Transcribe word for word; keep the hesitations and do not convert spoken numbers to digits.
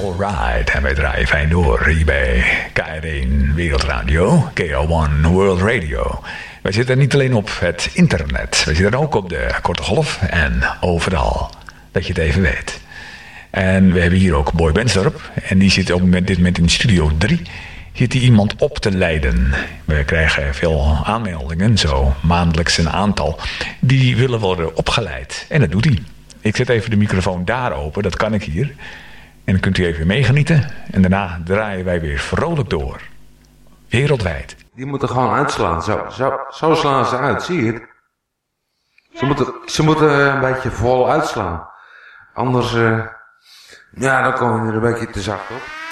Alright, en wij draaien fijn door hier bij K R één Wereldradio, K R één World Radio. Wij zitten niet alleen op het internet, wij zitten ook op de korte golf en overal, dat je het even weet. En we hebben hier ook Boy Bensdorp en die zit op dit moment in studio drie. Zit hij iemand op te leiden. We krijgen veel aanmeldingen, zo maandelijks een aantal, die willen worden opgeleid. En dat doet hij. Ik zet even de microfoon daar open, dat kan ik hier. En dan kunt u even meegenieten. En daarna draaien wij weer vrolijk door. Wereldwijd. Die moeten gewoon uitslaan. Zo, zo, zo slaan ze uit, zie je het? Ze moeten, ze moeten een beetje vol uitslaan. Anders, uh, ja, dan kom je er een beetje te zacht op.